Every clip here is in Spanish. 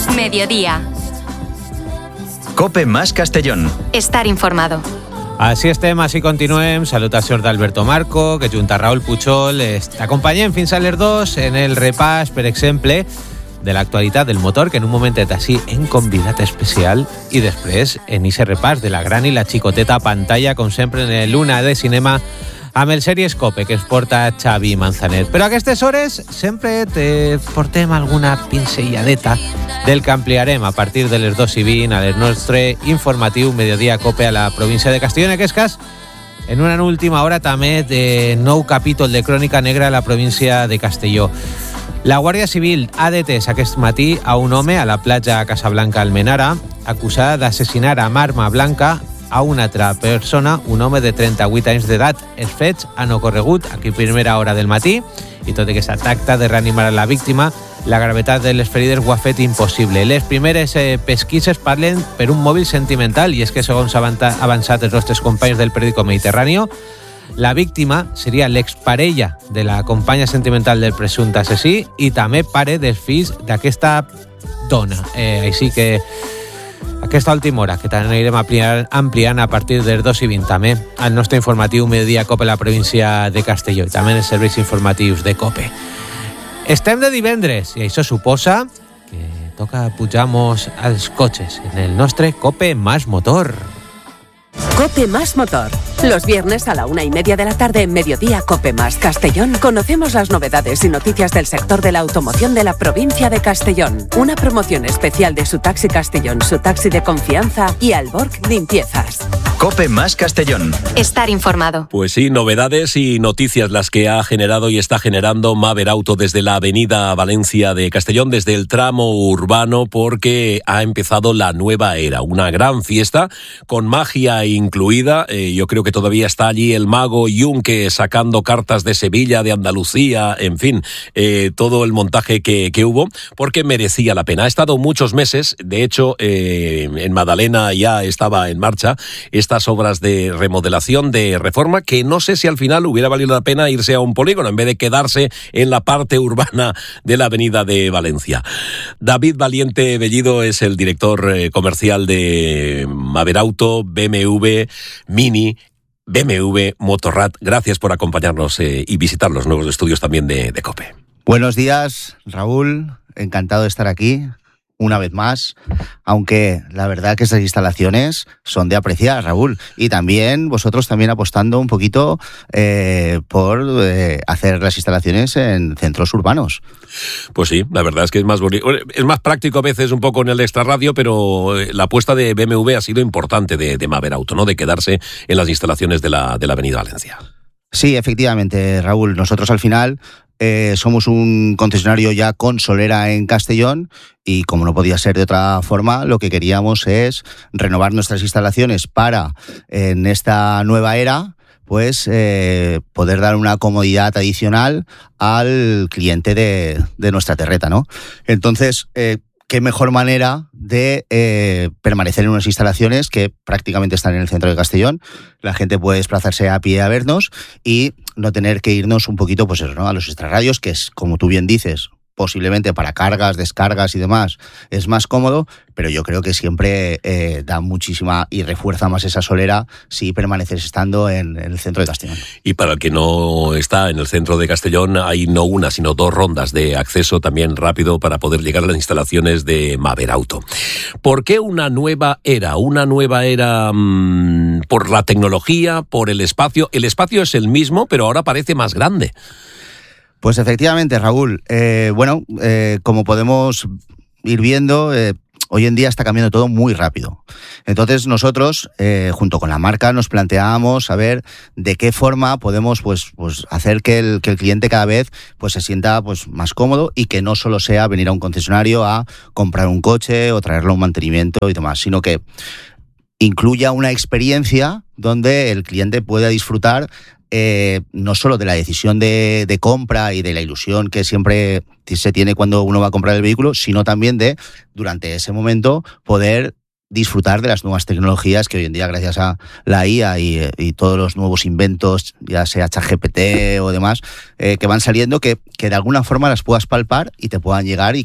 Mediodía. COPE más Castellón. Estar informado. Així estem, així continuem. Salutacions d'Alberto Marco, que junta Raúl Puchol t'acompanyem fins a les 2 en el repàs, per exemple, de l'actualitat del motor, que en un momentet així hem convidat especial, i després en ese repàs de la gran i la xicoteta pantalla, com sempre en l'una de cinema, amb el Sèries COPE, que es porta Xavi Manzanet. Però a aquestes hores sempre te portem alguna pincelladeta del que ampliarem a partir de les 2:20 a les nostre informatiu Mediodía COPE a la província de Castelló. En aquest cas, en una última hora també de nou capítol de Crònica Negra a la província de Castelló. La Guàrdia Civil ha detès aquest matí a un home a la platja Casablanca Almenara, acusada d'assassinar amb arma blanca a una altra persona, un home de 38 anys d'edat. Els fets han ocorregut aquí a primera hora del matí i tot i que s'ha tractat de reanimar a la víctima, la gravetat de les ferides ho ha fet impossible. Les primeres pesquises parlen per un mòbil sentimental, i és que segons ha avançat els nostres companys del periòdico Mediterráneo, la víctima seria l'exparella de la companya sentimental del presumpte assassí i també pare dels fills d'aquesta dona. Així que aquesta última hora, que també anirem ampliant a partir dels 2:20 també al nostre informatiu Mediodía COPE a la província de Castelló i també en els serveis informatius de COPE. Estem de divendres i això suposa que toca pujar-nos als cotxes en el nostre COPE Más Motor. COPE Más Motor. Los viernes a la 1:30 de la tarde en Mediodía COPE Más Castellón conocemos las novedades y noticias del sector de la automoción de la provincia de Castellón. Una promoción especial de Su Taxi Castellón, su taxi de confianza, y Alborg Limpiezas. COPE más Castellón. Estar informado. Pues sí, novedades y noticias las que ha generado y está generando Maver Auto desde la avenida Valencia de Castellón, desde el tramo urbano, porque ha empezado la nueva era. Una gran fiesta con magia incluida. Yo creo que todavía está allí el mago Yunque sacando cartas de Sevilla, de Andalucía, en fin, todo el montaje que hubo, porque merecía la pena. Ha estado muchos meses, de hecho, en Madalena ya estaba en marcha estas obras de remodelación, de reforma, que no sé si al final hubiera valido la pena irse a un polígono en vez de quedarse en la parte urbana de la avenida de Valencia. David Valiente Bellido es el director comercial de Maver Auto, BMW, Mini, BMW, Motorrad. Gracias por acompañarnos y visitar los nuevos estudios también de COPE. Buenos días, Raúl. Encantado de estar aquí una vez más, aunque la verdad que estas instalaciones son de apreciar, Raúl, y también vosotros también apostando un poquito por hacer las instalaciones en centros urbanos. Pues sí, la verdad es que es más bonito, es más práctico a veces un poco en el extrarradio, pero la apuesta de BMW ha sido importante de Maver Auto, ¿no? De quedarse en las instalaciones de la avenida Valencia. Sí, efectivamente, Raúl, nosotros al final somos un concesionario ya con solera en Castellón y, como no podía ser de otra forma, lo que queríamos es renovar nuestras instalaciones para, en esta nueva era, pues poder dar una comodidad adicional al cliente de nuestra terreta, ¿no? Entonces, qué mejor manera de permanecer en unas instalaciones que prácticamente están en el centro de Castellón. La gente puede desplazarse a pie a vernos y no tener que irnos un poquito, pues eso, ¿no? A los extrarradios, que es, como tú bien dices, posiblemente para cargas, descargas y demás, es más cómodo, pero yo creo que siempre da muchísima y refuerza más esa solera si permaneces estando en el centro de Castellón. Y para el que no está en el centro de Castellón, hay no una, sino 2 rondas de acceso también rápido para poder llegar a las instalaciones de Maver Auto. ¿Por qué una nueva era? Una nueva era por la tecnología, por el espacio. El espacio es el mismo, pero ahora parece más grande. Pues efectivamente, Raúl, como podemos ir viendo, hoy en día está cambiando todo muy rápido. Entonces nosotros, junto con la marca, nos planteábamos a ver de qué forma podemos pues hacer que el cliente cada vez pues se sienta pues más cómodo y que no solo sea venir a un concesionario a comprar un coche o traerlo a un mantenimiento y demás, sino que incluya una experiencia donde el cliente pueda disfrutar no solo de la decisión de compra y de la ilusión que siempre se tiene cuando uno va a comprar el vehículo, sino también de, durante ese momento, poder disfrutar de las nuevas tecnologías que hoy en día, gracias a la IA y todos los nuevos inventos, ya sea ChatGPT o demás, que van saliendo, que de alguna forma las puedas palpar y te puedan llegar y que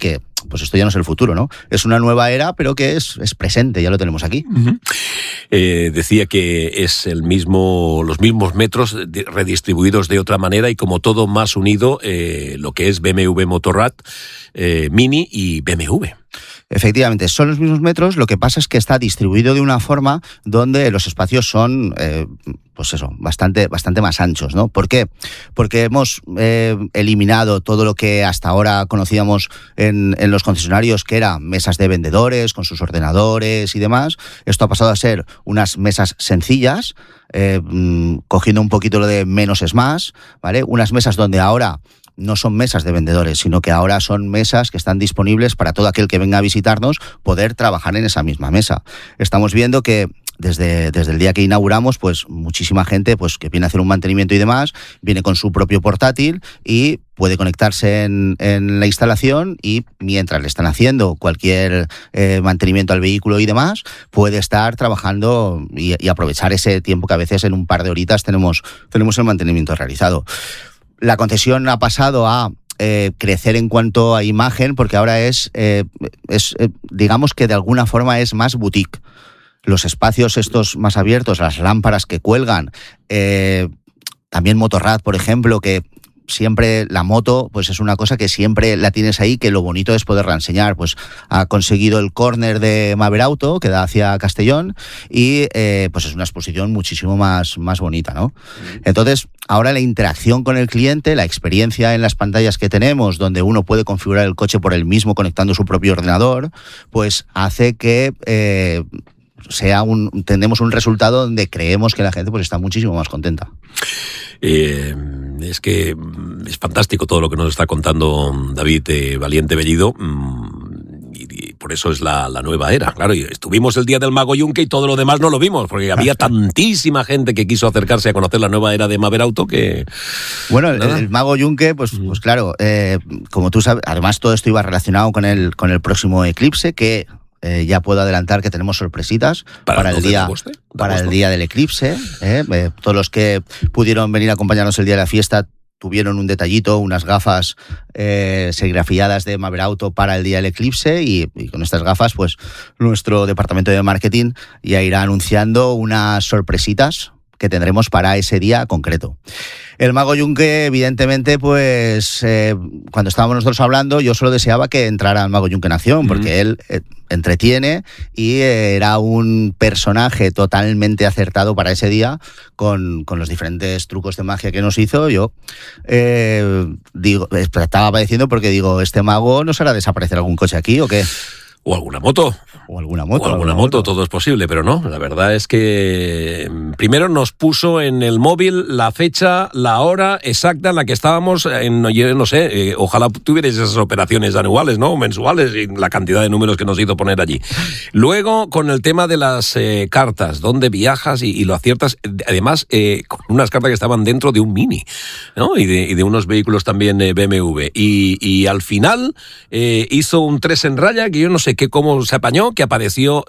pues esto ya no es el futuro, ¿no? Es una nueva era, pero que es presente, ya lo tenemos aquí. Uh-huh. Decía que es los mismos metros redistribuidos de otra manera y como todo más unido, lo que es BMW Motorrad, Mini y BMW. Efectivamente, son los mismos metros, lo que pasa es que está distribuido de una forma donde los espacios son, pues eso, bastante más anchos, ¿no? ¿Por qué? Porque hemos eliminado todo lo que hasta ahora conocíamos en los concesionarios, que eran mesas de vendedores con sus ordenadores y demás. Esto ha pasado a ser unas mesas sencillas, cogiendo un poquito lo de menos es más, ¿vale? Unas mesas donde ahora no son mesas de vendedores, sino que ahora son mesas que están disponibles para todo aquel que venga a visitarnos poder trabajar en esa misma mesa. Estamos viendo que desde el día que inauguramos, pues muchísima gente pues que viene a hacer un mantenimiento y demás, viene con su propio portátil y puede conectarse en la instalación y mientras le están haciendo cualquier mantenimiento al vehículo y demás, puede estar trabajando y aprovechar ese tiempo que a veces en un par de horitas tenemos el mantenimiento realizado. La concesión ha pasado a crecer en cuanto a imagen, porque ahora digamos que de alguna forma es más boutique. Los espacios estos más abiertos, las lámparas que cuelgan, también Motorrad, por ejemplo, que siempre la moto pues es una cosa que siempre la tienes ahí, que lo bonito es poderla enseñar. Pues ha conseguido el córner de Maver Auto, que da hacia Castellón, y pues es una exposición muchísimo más bonita, ¿no? Entonces, ahora la interacción con el cliente, la experiencia en las pantallas que tenemos, donde uno puede configurar el coche por él mismo conectando su propio ordenador, pues hace que tendremos un resultado donde creemos que la gente pues está muchísimo más contenta. Es que es fantástico todo lo que nos está contando David Valiente Bellido, y por eso es la nueva era. Claro, y estuvimos el día del Mago Yunque y todo lo demás no lo vimos, porque había tantísima gente que quiso acercarse a conocer la nueva era de Maver Auto que... Bueno, el Mago Yunque, pues claro, como tú sabes, además todo esto iba relacionado con el próximo Eclipse, que... ya puedo adelantar que tenemos sorpresitas para el día del eclipse. Todos los que pudieron venir a acompañarnos el día de la fiesta tuvieron un detallito, unas gafas serigrafiadas de Maver Auto para el día del eclipse, y con estas gafas pues nuestro departamento de marketing ya irá anunciando unas sorpresitas que tendremos para ese día concreto. El Mago Yunque, evidentemente, pues cuando estábamos nosotros hablando, yo solo deseaba que entrara el Mago Yunque en acción, porque él entretiene y era un personaje totalmente acertado para ese día con los diferentes trucos de magia que nos hizo. Yo estaba padeciendo porque digo, ¿este mago nos hará desaparecer algún coche aquí o qué? O alguna moto. O alguna moto, todo es posible, pero no. La verdad es que primero nos puso en el móvil la fecha, la hora exacta en la que estábamos, yo no sé, ojalá tuvierais esas operaciones anuales, ¿no? Mensuales, y la cantidad de números que nos hizo poner allí. Luego, con el tema de las cartas, dónde viajas y lo aciertas, además, con unas cartas que estaban dentro de un Mini, ¿no? Y de unos vehículos también BMW. Y al final hizo un 3 en raya, que yo no sé cómo se apañó, que apareció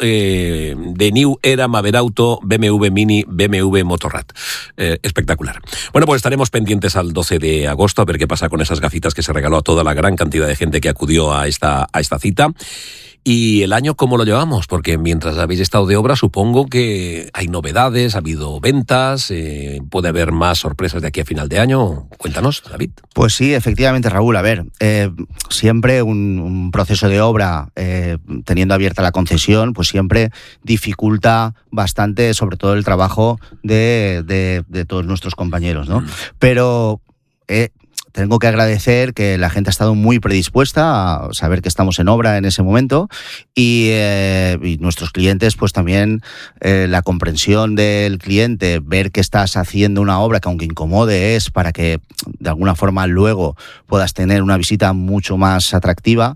de New Era, Maver Auto, BMW Mini, BMW Motorrad. Espectacular. Bueno, pues estaremos pendientes al 12 de agosto a ver qué pasa con esas gafitas que se regaló a toda la gran cantidad de gente que acudió a esta cita. ¿Y el año cómo lo llevamos? Porque mientras habéis estado de obra, supongo que hay novedades, ha habido ventas, puede haber más sorpresas de aquí a final de año. Cuéntanos, David. Pues sí, efectivamente, Raúl. A ver, siempre un proceso de obra, teniendo abierta la concesión, pues siempre dificulta bastante, sobre todo el trabajo de todos nuestros compañeros, ¿no? Pero... tengo que agradecer que la gente ha estado muy predispuesta a saber que estamos en obra en ese momento y nuestros clientes pues también la comprensión del cliente, ver que estás haciendo una obra que aunque incomode es para que de alguna forma luego puedas tener una visita mucho más atractiva,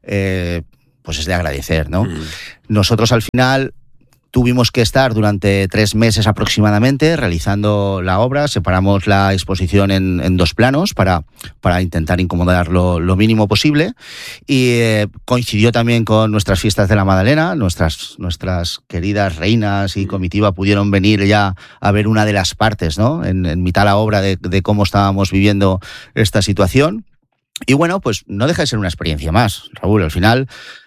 pues es de agradecer, ¿no? Nosotros al final tuvimos que estar durante 3 meses aproximadamente realizando la obra. Separamos la exposición en 2 planos para intentar incomodar lo mínimo posible, y coincidió también con nuestras fiestas de la Madalena. Nuestras queridas reinas y comitiva pudieron venir ya a ver una de las partes, ¿no? En mitad de la obra de cómo estábamos viviendo esta situación. Y bueno, pues no deja de ser una experiencia más, Raúl. Al final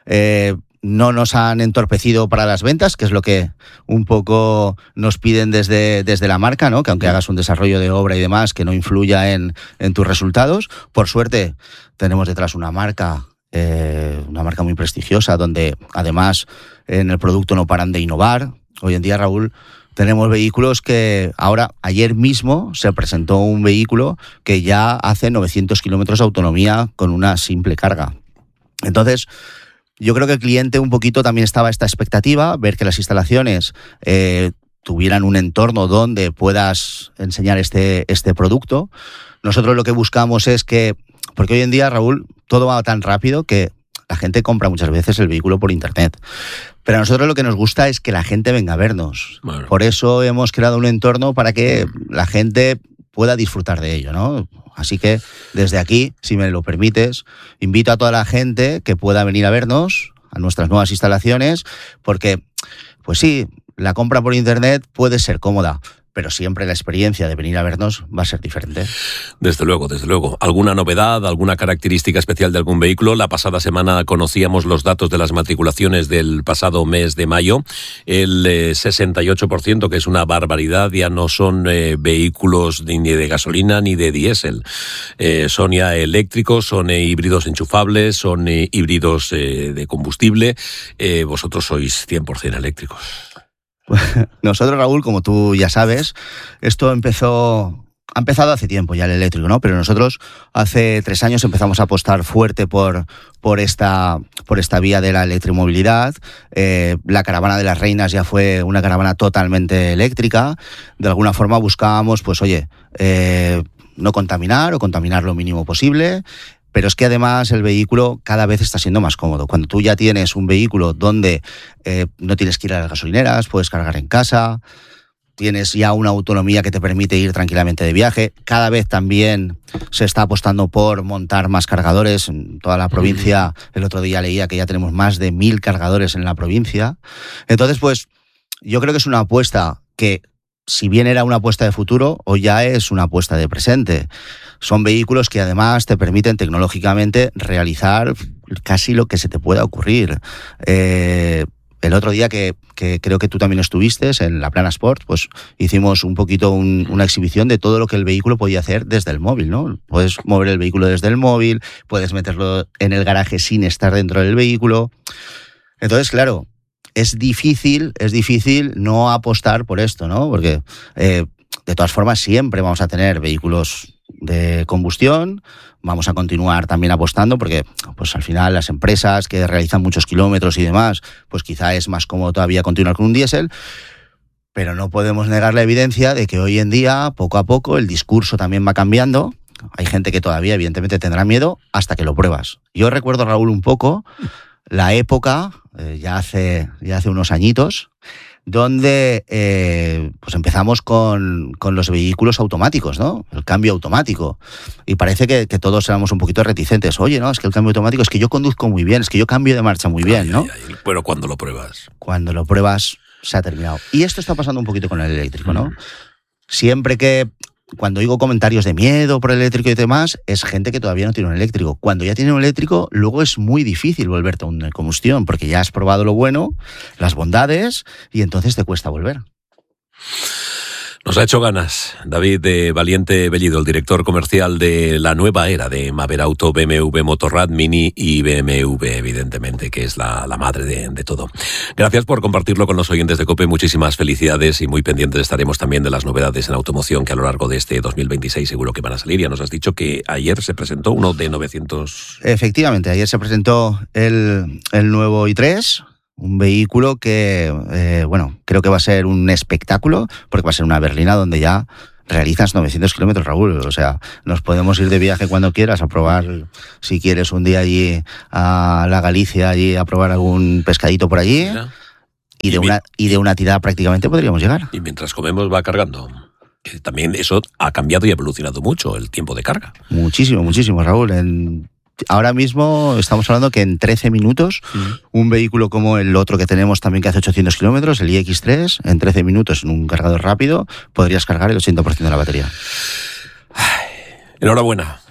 no nos han entorpecido para las ventas, que es lo que un poco nos piden desde la marca, ¿no? Que aunque hagas un desarrollo de obra y demás, que no influya en tus resultados. Por suerte, tenemos detrás una marca muy prestigiosa, donde además en el producto no paran de innovar. Hoy en día, Raúl, tenemos vehículos que ayer mismo se presentó un vehículo que ya hace 900 kilómetros de autonomía con una simple carga. Entonces, yo creo que el cliente un poquito también estaba a esta expectativa, ver que las instalaciones tuvieran un entorno donde puedas enseñar este producto. Nosotros lo que buscamos es que, porque hoy en día, Raúl, todo va tan rápido que la gente compra muchas veces el vehículo por internet. Pero a nosotros lo que nos gusta es que la gente venga a vernos. Bueno. Por eso hemos creado un entorno para que la gente pueda disfrutar de ello, ¿no? Así que desde aquí, si me lo permites, invito a toda la gente que pueda venir a vernos a nuestras nuevas instalaciones, porque, pues sí, la compra por internet puede ser cómoda, pero siempre la experiencia de venir a vernos va a ser diferente. Desde luego, desde luego. ¿Alguna novedad, alguna característica especial de algún vehículo? La pasada semana conocíamos los datos de las matriculaciones del pasado mes de mayo. El 68%, que es una barbaridad, ya no son vehículos ni de gasolina ni de diésel. Son ya eléctricos, son híbridos enchufables, son híbridos de combustible. Vosotros sois 100% eléctricos. Nosotros, Raúl, como tú ya sabes, esto ha empezado hace tiempo ya el eléctrico, ¿no? Pero nosotros hace 3 años empezamos a apostar fuerte por esta vía de la electromovilidad. La caravana de las reinas ya fue una caravana totalmente eléctrica. De alguna forma buscábamos, pues oye, no contaminar o contaminar lo mínimo posible. Pero es que además el vehículo cada vez está siendo más cómodo. Cuando tú ya tienes un vehículo donde no tienes que ir a las gasolineras, puedes cargar en casa, tienes ya una autonomía que te permite ir tranquilamente de viaje. Cada vez también se está apostando por montar más cargadores en toda la provincia. El otro día leía que ya tenemos más de 1.000 cargadores en la provincia. Entonces, pues yo creo que es una apuesta que, si bien era una apuesta de futuro, hoy ya es una apuesta de presente. Son vehículos que además te permiten tecnológicamente realizar casi lo que se te pueda ocurrir. El otro día que creo que tú también estuviste en la Plana Sport, pues hicimos un poquito una exhibición de todo lo que el vehículo podía hacer desde el móvil, ¿no? Puedes mover el vehículo desde el móvil, puedes meterlo en el garaje sin estar dentro del vehículo. Entonces, claro, es difícil no apostar por esto, ¿no? Porque de todas formas siempre vamos a tener vehículos de combustión, vamos a continuar también apostando porque pues al final las empresas que realizan muchos kilómetros y demás, pues quizá es más cómodo todavía continuar con un diésel, pero no podemos negar la evidencia de que hoy en día, poco a poco, el discurso también va cambiando. Hay gente que todavía evidentemente tendrá miedo hasta que lo pruebas. Yo recuerdo, Raúl, un poco la época, ya hace unos añitos, donde pues empezamos con los vehículos automáticos, ¿no? El cambio automático. Y parece que todos éramos un poquito reticentes. Oye, no, es que el cambio automático, es que yo conduzco muy bien, es que yo cambio de marcha muy bien, ¿no? Pero cuando lo pruebas. Cuando lo pruebas, se ha terminado. Y esto está pasando un poquito con el eléctrico, ¿no? Siempre que, cuando digo comentarios de miedo por el eléctrico y demás, es gente que todavía no tiene un eléctrico. Cuando ya tiene un eléctrico, luego es muy difícil volverte a una combustión, porque ya has probado lo bueno, las bondades, y entonces te cuesta volver. Nos ha hecho ganas David de Valiente Bellido, el director comercial de la nueva era de Maber Auto, BMW Motorrad, Mini y BMW, evidentemente, que es la madre de todo. Gracias por compartirlo con los oyentes de COPE. Muchísimas felicidades y muy pendientes estaremos también de las novedades en automoción que a lo largo de este 2026 seguro que van a salir. Ya nos has dicho que ayer se presentó uno de 900... Efectivamente, ayer se presentó el nuevo i3, un vehículo que, creo que va a ser un espectáculo, porque va a ser una berlina donde ya realizas 900 kilómetros, Raúl. O sea, nos podemos ir de viaje cuando quieras a probar, si quieres, un día allí a la Galicia, allí a probar algún pescadito por allí. Mira. Y de una tirada prácticamente podríamos llegar. Y mientras comemos va cargando. También eso ha cambiado y ha evolucionado mucho el tiempo de carga. Muchísimo, Raúl. Ahora mismo estamos hablando que en 13 minutos, un vehículo como el otro que tenemos también que hace 800 kilómetros, el iX3, en 13 minutos en un cargador rápido, podrías cargar el 80% de la batería. Enhorabuena.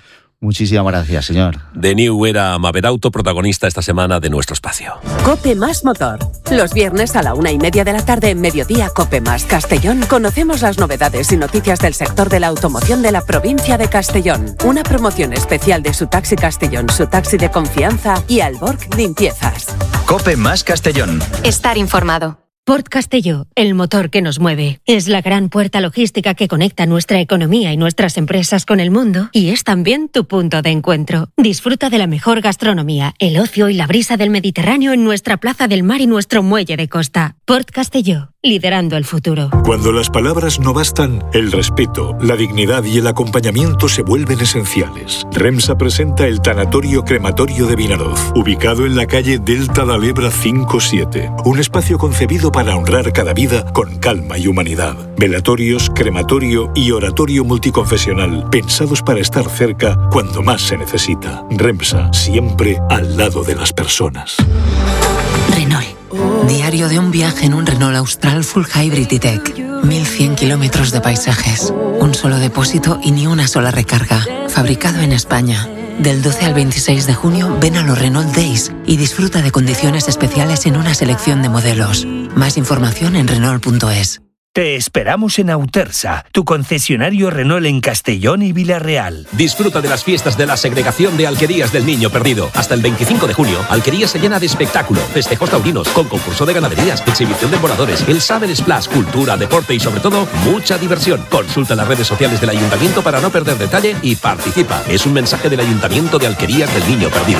Muchísimas gracias, señor. The New Era Maverick Auto, protagonista esta semana de nuestro espacio. Cope Más Motor. Los viernes a la 1:30 de la tarde en Mediodía Cope Más Castellón conocemos las novedades y noticias del sector de la automoción de la provincia de Castellón. Una promoción especial de Su Taxi Castellón, su taxi de confianza y Alborg Limpiezas. Cope Más Castellón. Estar informado. Port Castelló, el motor que nos mueve. Es la gran puerta logística que conecta nuestra economía y nuestras empresas con el mundo y es también tu punto de encuentro. Disfruta de la mejor gastronomía, el ocio y la brisa del Mediterráneo en nuestra plaza del mar y nuestro muelle de costa. Port Castelló, liderando el futuro. Cuando las palabras no bastan, el respeto, la dignidad y el acompañamiento se vuelven esenciales. Remsa presenta el Tanatorio Crematorio de Vinaroz, ubicado en la calle Delta de l'Ebre 57. Un espacio concebido para honrar cada vida con calma y humanidad. Velatorios, crematorio y oratorio multiconfesional, pensados para estar cerca cuando más se necesita. Remsa, siempre al lado de las personas. Renault. Diario de un viaje en un Renault Austral Full Hybrid E-Tech. 1100 kilómetros de paisajes. Un solo depósito y ni una sola recarga. Fabricado en España. Del 12 al 26 de junio ven a los Renault Days y disfruta de condiciones especiales en una selección de modelos. Más información en Renault.es. Te esperamos en Autersa, tu concesionario Renault en Castellón y Villarreal. Disfruta de las fiestas de la segregación de Alquerías del Niño Perdido. Hasta el 25 de junio, Alquerías se llena de espectáculo, festejos taurinos, con concurso de ganaderías, exhibición de voladores, el Summer Splash, cultura, deporte y sobre todo, mucha diversión. Consulta las redes sociales del Ayuntamiento para no perder detalle y participa. Es un mensaje del Ayuntamiento de Alquerías del Niño Perdido.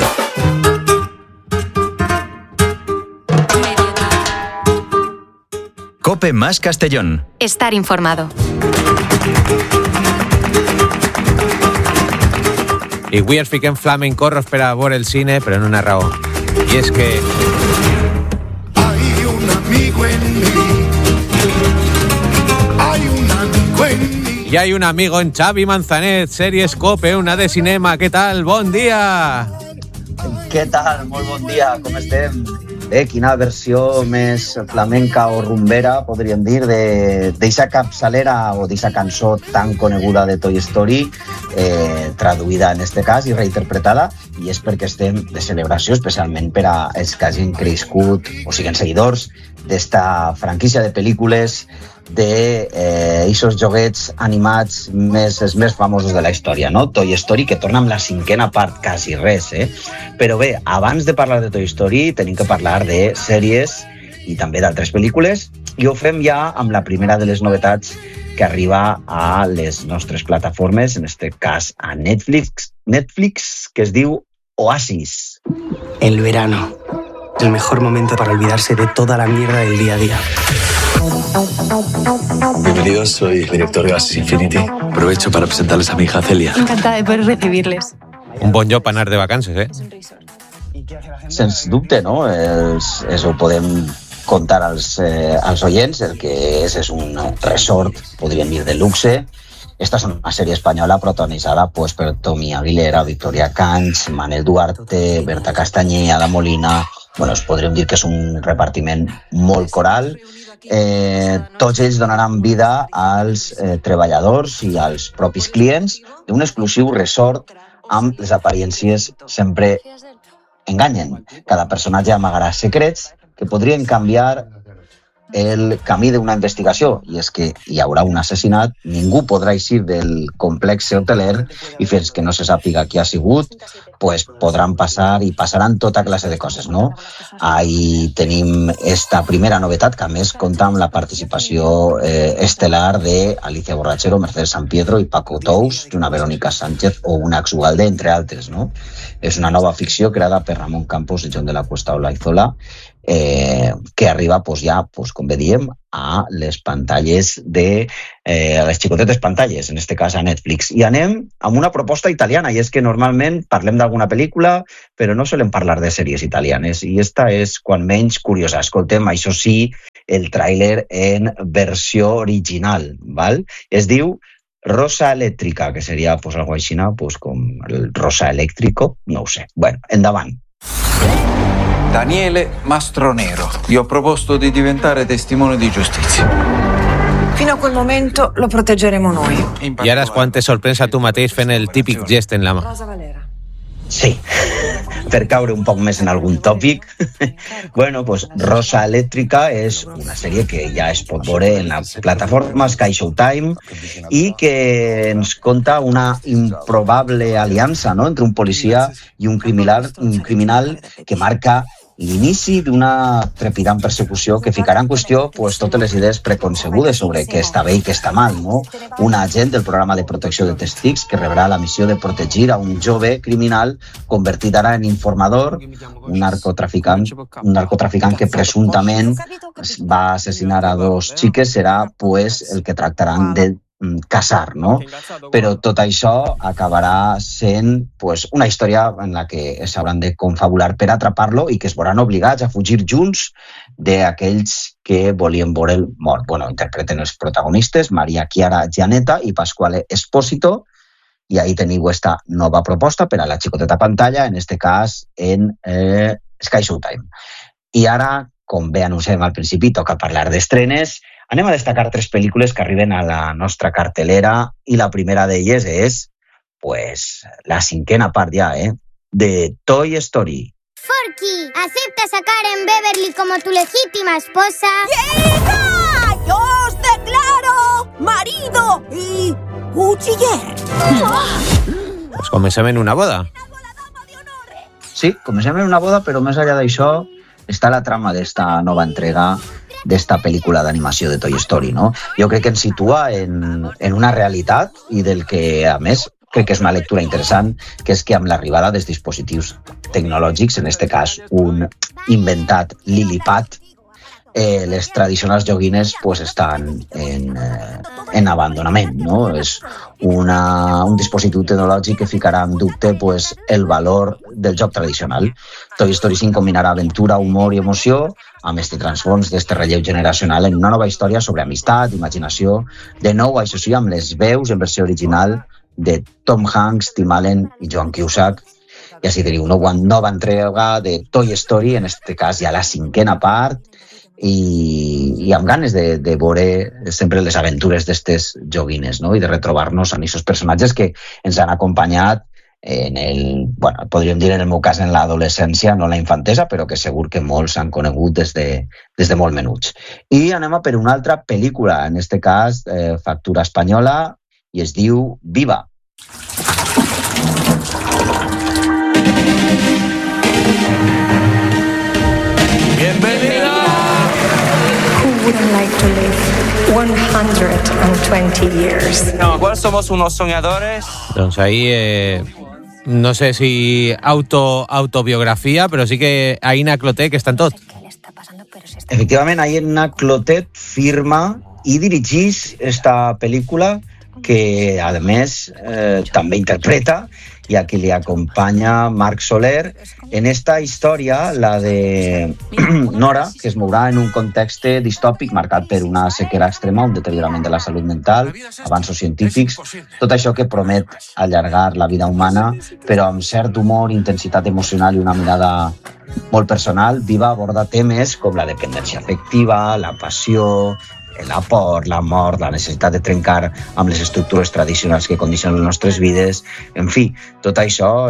Cope Más Castellón. Estar informado. I avui ens fiquem flamencorros per a veure el cine, però en una raó. I és que... Hay un amigo en mí. Hay un amigo en mí. I hay un amigo en Xavi Manzanet, Sèries Cope, una de cinema. Què tal? Bon dia! Què tal? Molt bon dia, com estem? Quina versió més flamenca o rumbera, podríem dir, d'eixa capçalera o d'eixa cançó tan coneguda de Toy Story, traduïda en este cas i reinterpretada, i és perquè estem de celebració, especialment per a els que hagin crescut o siguin seguidors d'esta franquícia de pel·lícules d'eixos joguets animats els més famosos de la història, no? Toy Story, que torna amb la 5ª part, quasi res, Però bé, abans de parlar de Toy Story, tenim que parlar de sèries i també d'altres pel·lícules, i ho fem ja amb la primera de les novetats que arriba a les nostres plataformes, en este cas a Netflix, que es diu Oasis. El verano, el mejor momento para olvidarse de toda la mierda del día a día. Bienvenidos, soy el director de Oasis Infinity. Aprovecho para presentarles a mi hija Celia. Encantada de poder recibirles. Un bon lloc per anar de vacances, Sens dubte, no? Ho podem contar als oients. El que és un resort, podríem dir, de luxe. Esta és una sèrie espanyola protagonitzada pues, per Tommy Aguilera, Victoria Canch, Manel Duarte, Berta Castanyer, Ada Molina. Bueno, podríem dir que és un repartiment molt coral. Tots ells donaran vida als treballadors i als propis clients d'un exclusiu resort amb les aparences sempre enganyen. Cada personatge amagarà secrets que podrien canviar el camí d'una investigació, i és que hi haurà un assassinat, ningú podrà eixir del complex hoteler i fins que no se sàpiga qui ha sigut, pues podran passar i passaran tota classe de coses, no? Ahí tenim esta primera novetat, que a més compta amb la participació estel·lar d'Alicia Borrachero, Mercedes Sampietro i Paco Tous, una Verónica Sánchez o una Ugalde, entre altres, no? És una nova ficció creada per Ramon Campos i John de la Cuesta Olaizola, que arriba pues, ja, pues, com bé diem, a les pantalles a les xicotetes pantalles, en este cas a Netflix. I anem amb una proposta italiana, i és que normalment parlem d'alguna pel·lícula, però no solem parlar de sèries italianes, i esta és quan menys curiosa. Escoltem, això sí, el tràiler en versió original, val? Es diu Rosa Eléctrica, que seria pues, algo així, pues, com el Rosa Eléctrico, no ho sé. Bueno, endavant. Daniele Mastronero, vi ho proposto di diventare testimone di giustizia. Fino a quel momento lo proteggeremo noi. I ara és quan te sorprens a tu mateix fent el típic gest en la mà. Sí, per caure un poc més en algun tòpic, bueno, pues Rosa Elèctrica és una sèrie que ja es pot veure en la plataforma Sky Showtime i que ens conta una improbable aliança, no?, entre un policia i un criminal que marca l'inici d'una trepidant persecució que ficarà en qüestió pues, totes les idees preconcebudes sobre què està bé i què està mal, no? Un agent del programa de protecció de testigs que rebrà la missió de protegir a un jove criminal convertit ara en informador, un narcotraficant que presumptament va assassinar a 2 xiques, serà pues, el que tractaran de casar, no? Però tot això acabarà sent pues, una història en la que s'hauran de confabular per atrapar-lo i que es veuran obligats a fugir junts d'aquells que volien veure el mort. Bueno, interpreten els protagonistes, Maria Chiara Gianetta i Pasquale Esposito, i ahí teniu esta nova proposta per a la xicoteta pantalla, en este cas en Sky Showtime. I ara, com bé anunciem al principi, toca parlar d'estrenes. Anem a destacar 3 pel·lícules que arriben a la nostra cartelera i la primera d'elles és, pues, la 5ª part ja, de Toy Story. Forky, ¿aceptas a Karen Beverly como tu legítima esposa? ¡Hija! ¡Yo os declaro marido y cuchiller! Pues comencem en una boda. Sí, comencem en una boda, però més enllà d'això està la trama d'esta nova entrega d'esta pel·lícula d'animació de Toy Story, no? Jo crec que ens situa en una realitat i del que, a més, crec que és una lectura interessant, que és que amb l'arribada dels dispositius tecnològics, en este cas un inventat Lilipad, les tradicionals joguines pues, estan en abandonament, no? És un dispositiu tecnològic que ficarà en dubte pues, el valor del joc tradicional. Toy Story 5 combinarà aventura, humor i emoció amb este transfons d'este relleu generacional en una nova història sobre amistat, imaginació, de nou, això sí, amb les veus en versió original de Tom Hanks, Tim Allen i Joan Cusack. I així teniu una nova entrega de Toy Story, en este cas ja la 5ª part, i amb ganes de veure sempre les aventures d'estes joguines, no? I de retrobar-nos en aquests personatges que ens han acompanyat podríem dir en el meu cas en l'adolescència, no en la infantesa, però que segur que molts han conegut des de molt menuts. I anem a per una altra pel·lícula, en este cas factura espanyola, i es diu Viva. Wouldn't like to live 120 years. No, igual somos unos soñadores. Doncs ahí, no sé si autobiografia, però sí que Aina Clotet, que està en tot. Efectivament, Aina Clotet firma i dirigeix esta pel·lícula que, a més, també interpreta i a qui li acompanya Marc Soler en esta història, la de Nora, que es mourà en un context distòpic marcat per una sequera extrema, un deteriorament de la salut mental, avanços científics, tot això que promet allargar la vida humana, però amb cert humor, intensitat emocional i una mirada molt personal. Viva aborda temes com la dependència afectiva, la passió, la por, la mort, la necessitat de trencar amb les estructures tradicionals que condicionen les nostres vides. En fi, tot això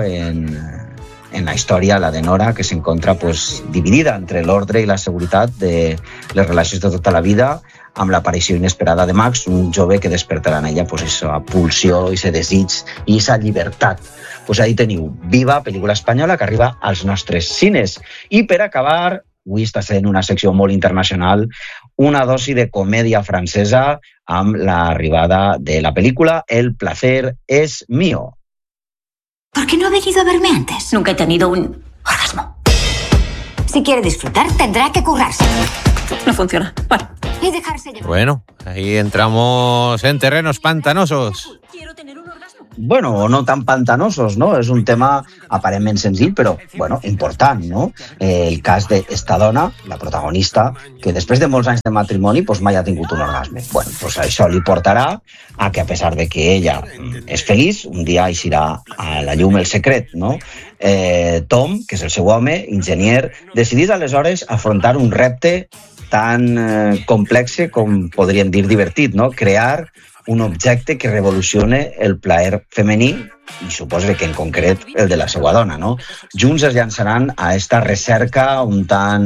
en la història, la de Nora, que s'encontra pues, dividida entre l'ordre i la seguretat de les relacions de tota la vida, amb l'aparició inesperada de Max, un jove que despertarà en ella pues, esa pulsió, ese desig i esa llibertat. Pues ahí teniu Viva, pel·lícula espanyola que arriba als nostres cines. I per acabar, avui està sent una secció molt internacional, una dosi de comèdia francesa amb l'arribada de la pel·lícula El placer es mío. ¿Por qué no ha venido a verme antes? Nunca he tenido un orgasmo. Si quiere disfrutar, tendrá que currarse. No funciona. Bueno, y dejarse llevar. Bueno, ahí entramos en terrenos pantanosos. Bueno, no tan pantanosos, no? És un tema aparentment senzill, però, bueno, important, no? El cas d'esta dona, la protagonista, que després de molts anys de matrimoni pues, mai ha tingut un orgasme. Bueno, pues això li portarà a que, a pesar de que ella és feliç, un dia eixirà a la llum el secret, no? Tom, que és el seu home, enginyer, decidís aleshores afrontar un repte tan complexe com podríem dir divertit, no? Crear un objecte que revolucione el plaer femení i suposo que en concret el de la seva dona, no? Junts es llançaran a esta recerca un tant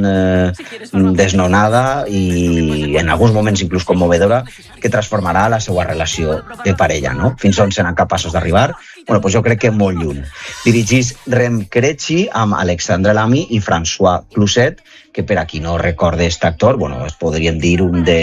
desnonada i en alguns moments inclús conmovedora que transformarà la seva relació de parella, no? Fins on seran capaços d'arribar? Bueno, doncs jo crec que molt lluny. Dirigís Rem Creci amb Alexandre Lamy i François Cluzet, que per a qui no recorde aquest actor, bueno, podríem dir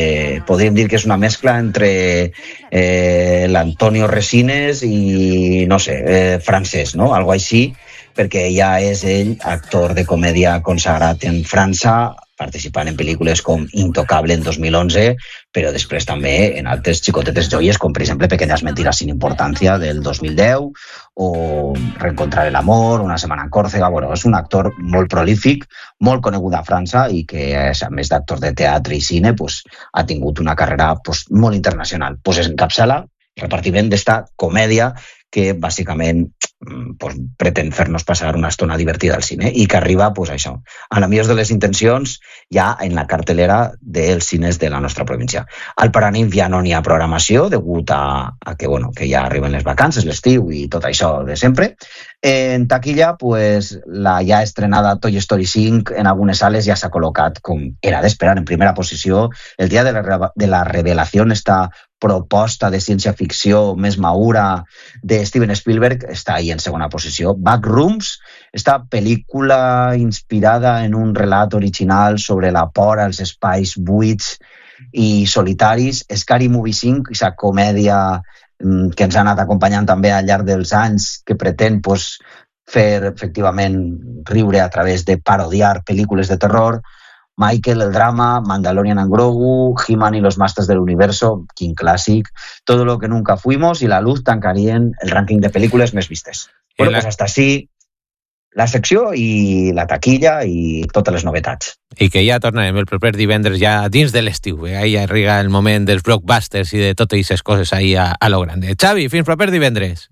que és una mescla entre l'Antonio Resines i, no sé, francès, no? Algo així, perquè ja és ell actor de comèdia consagrat en França, participant en pel·lícules com Intocable en 2011, però després també en altres xicotetes joies, com per exemple Pequeñas mentiras sin importancia del 2010, o Reencontrar el amor, Una setmana en Còrsega. Bueno, és un actor molt prolífic, molt conegut a França i que, a més d'actor de teatre i cine, pues, ha tingut una carrera pues, molt internacional. Pues es encapçala el repartiment d'esta comèdia que bàsicament pues, pretén fer-nos passar una estona divertida al cine i que arriba, pues, això, a la millor de les intencions ja en la cartelera dels cines de la nostra província. Al Paranimf ja no n'hi ha programació degut a que, bueno, que ja arriben les vacances, l'estiu i tot això de sempre. En taquilla, pues, la ja estrenada Toy Story 5 en algunes sales ja s'ha col·locat, com era d'esperar, en primera posició. El dia de la revelació, esta proposta de ciència-ficció més madura de Steven Spielberg, està ahí en segona posició. Backrooms, esta pel·lícula inspirada en un relat original sobre la por als espais buits i solitaris. Scary Movie 5, aquesta comèdia que ens ha anat acompanyant també al llarg dels anys, que pretén pues, fer efectivament riure a través de parodiar pel·lícules de terror. Michael, el drama, Mandalorian and Grogu, He-Man y los Masters del Universo, quin clàssic, Todo lo que nunca fuimos i La Luz tancarien el rànquing de pel·lícules més vistes. Bueno, pues hasta així la secció i la taquilla i totes les novetats. I que ja tornarem el proper divendres ja dins de l'estiu. Ahí arriba el moment dels blockbusters i de totes aquestes coses ahí a lo grande. Xavi, fins proper divendres.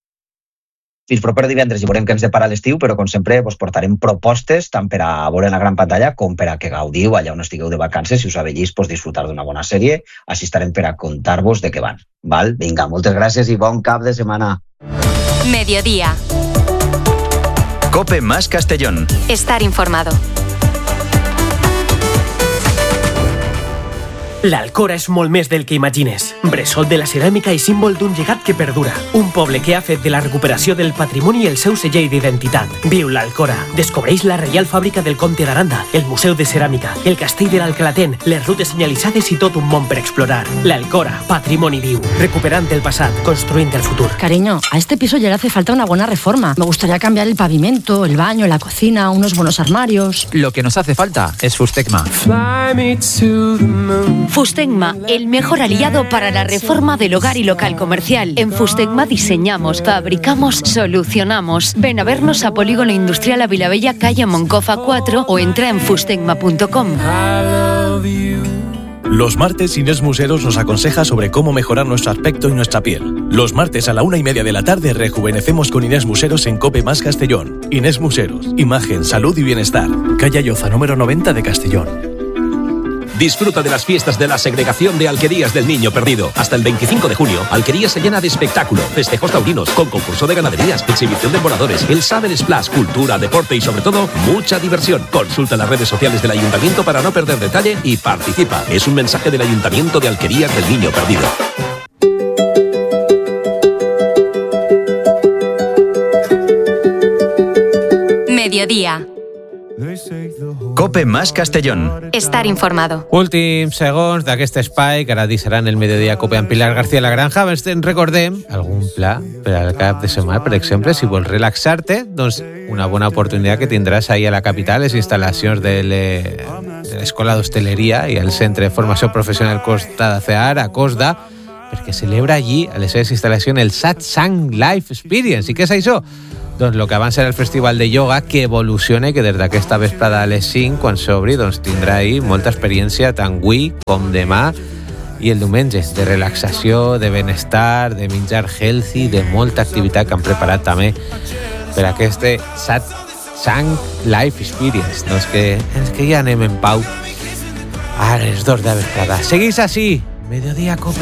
Fins proper divendres i veurem què ens depara l'estiu, però com sempre vos portarem propostes tant per a veure en la gran pantalla com per a que gaudiu allà on estigueu de vacances. Si us avellís, pues, disfrutar d'una bona sèrie. Així estarem per a contar-vos de què van. Val? Vinga, moltes gràcies i bon cap de setmana. Mediodía. COPE más Castellón. Estar informado. L'Alcora és molt més del que imagines. Bressol de la ceràmica i símbol d'un llegat que perdura. Un poble que ha fet de la recuperació del patrimoni el seu segell d'identitat. Viu l'Alcora. Descobreix la Reial Fàbrica del Comte d'Aranda, el Museu de Ceràmica, el Castell de l'Alcalatén, les rutes senyalitzades i tot un món per explorar. L'Alcora, patrimoni viu. Recuperant el passat, construint el futur. Cariño, a este piso ya le hace falta una buena reforma. Me gustaría cambiar el pavimento, el baño, la cocina, unos buenos armarios. Lo que nos hace falta es Fustecma. Fustecma, el mejor aliado para la reforma del hogar y local comercial. En Fustecma diseñamos, fabricamos, solucionamos. Ven a vernos a Polígono Industrial a Vilabella, calle Moncofa 4 o entra en fustecma.com. Los martes Inés Museros nos aconseja sobre cómo mejorar nuestro aspecto y nuestra piel. Los martes a la 1:30 de la tarde rejuvenecemos con Inés Museros en COPE más Castellón. Inés Museros, imagen, salud y bienestar. Calle Lloza, número 90 de Castellón. Disfruta de las fiestas de la segregación de Alquerías del Niño Perdido. Hasta el 25 de junio, Alquerías se llena de espectáculo, festejos taurinos, con concurso de ganaderías, exhibición de voladores, el Saber Splash, cultura, deporte y sobre todo, mucha diversión. Consulta las redes sociales del Ayuntamiento para no perder detalle y participa. Es un mensaje del Ayuntamiento de Alquerías del Niño Perdido. Mediodía. COPE más Castellón. Estar informado. Últims segons d'aquest espai que ara deixaran el Mediodía COPE amb Pilar García La Granja. Abans te'n recordem algun pla per al cap de setmana, per exemple, si vols relaxar-te, doncs una bona oportunitat que tindràs ahir a la capital, les instal·lacions de l'Escola d'Hostaleria i el Centre de Formació Professional Costa de Cear, a Cosda, perquè celebra allí a les seves instal·lacions el Satsang Life Experience. I què és això? Doncs el que abans era el festival de ioga, que evoluciona, que des d'aquesta vesprada a les 5, quan s'obri, doncs tindrà ahir molta experiència, tant avui com demà i el diumenge, de relaxació, de benestar, de menjar healthy, de molta activitat que han preparat també per aquest Satsang Life Experience. Doncs que ja anem en pau a les 2 de vesprada. Seguís así, Mediodía Cope.